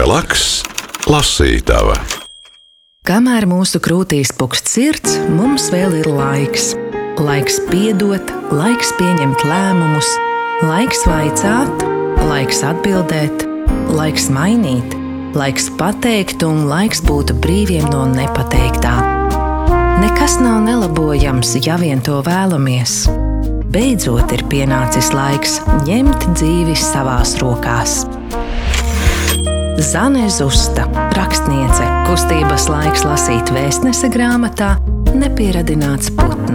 Relaks, lasītava. Kamēr mūsu krūtīs pukst sirds, mums vēl ir laiks. Laiks piedot, laiks pieņemt lēmumus, laiks vaicāt, laiks atbildēt, laiks mainīt, laiks pateikt un laiks būt brīviem no nepateiktā. Nekas nav nelabojams, ja vien to vēlamies. Beidzot ir pienācis laiks ņemt dzīvi savās rokās. Zane Zusta, rakstniece, kustības laiks lasīt Vēstnese grāmatā Nepieradināts putns.